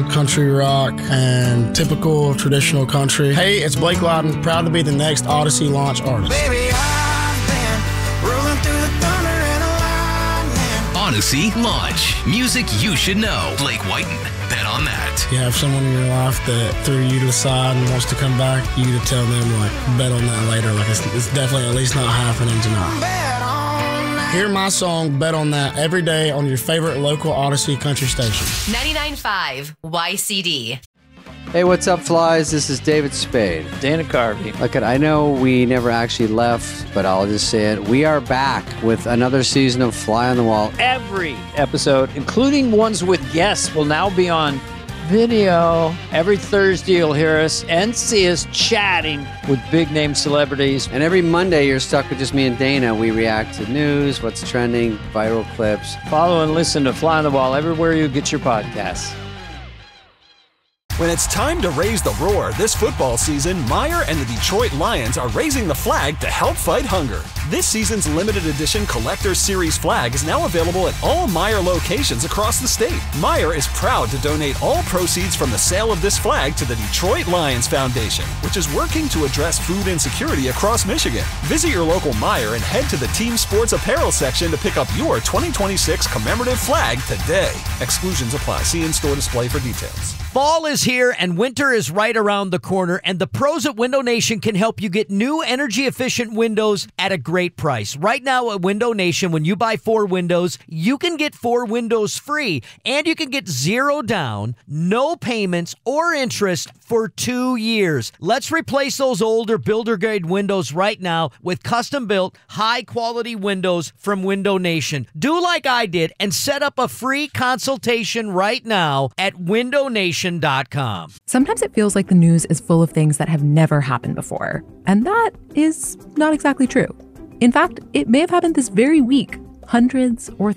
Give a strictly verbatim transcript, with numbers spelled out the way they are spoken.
Southern country rock and typical traditional country. Hey, it's Blake Loudon, proud to be the next Odyssey launch artist. Baby, I've been rolling through the thunder and lightning. Odyssey launch. Music you should know. Blake Whiten. Bet on that. You have someone in your life that threw you to the side and wants to come back, you to tell them, like, bet on that later. Like, it's, it's definitely at least not happening tonight. Bet on that. Hear my song, Bet on That, every day on your favorite local Odyssey country station. ninety-nine point five Y C D. Hey, what's up, flies? This is David Spade. Dana Carvey. Look, I know we never actually left, but I'll just say it. We are back with another season of Fly on the Wall. Every episode, including ones with guests, will now be on video. Every Thursday, you'll hear us and see us chatting with big-name celebrities. And every Monday, you're stuck with just me and Dana. We react to news, what's trending, viral clips. Follow and listen to Fly on the Wall everywhere you get your podcasts. When it's time to raise the roar this football season, Meijer and the Detroit Lions are raising the flag to help fight hunger. This season's limited edition Collector Series flag is now available at all Meijer locations across the state. Meijer is proud to donate all proceeds from the sale of this flag to the Detroit Lions Foundation, which is working to address food insecurity across Michigan. Visit your local Meijer and head to the team sports apparel section to pick up your twenty twenty-six commemorative flag today. Exclusions apply. See in-store display for details. Fall is here and winter is right around the corner, and the pros at Window Nation can help you get new energy-efficient windows at a great price. Right now at Window Nation, when you buy four windows, you can get four windows free, and you can get zero down, no payments or interest for two years. Let's replace those older builder-grade windows right now with custom-built, high-quality windows from Window Nation. Do like I did and set up a free consultation right now at window nation dot com. Sometimes it feels like the news is full of things that have never happened before, and that is not exactly true. In fact, it may have happened this very week, hundreds or